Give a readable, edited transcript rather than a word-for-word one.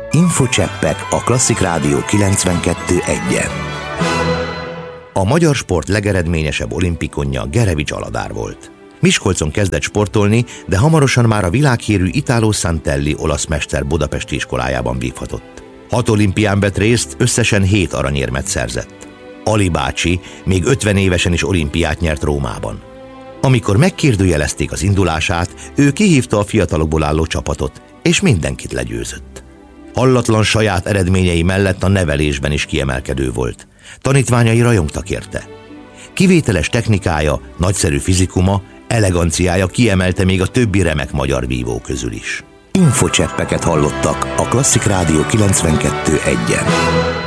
Infocseppek a Klasszik Rádió 92.1-en. A magyar sport legeredményesebb olimpikonja Gerevics Aladár volt. Miskolcon kezdett sportolni, de hamarosan már a világhírű Italo Santelli olasz mester budapesti iskolájában vívhatott. 6 olimpián vett részt, összesen 7 aranyérmet szerzett. Ali bácsi még 50 évesen is olimpiát nyert Rómában. Amikor megkérdőjelezték az indulását, ő kihívta a fiatalokból álló csapatot, és mindenkit legyőzött. Hallatlan saját eredményei mellett a nevelésben is kiemelkedő volt. Tanítványai rajongtak érte. Kivételes technikája, nagyszerű fizikuma, eleganciája kiemelte még a többi remek magyar vívó közül is. Infocseppeket hallottak a Klasszik Rádió 92.1-en.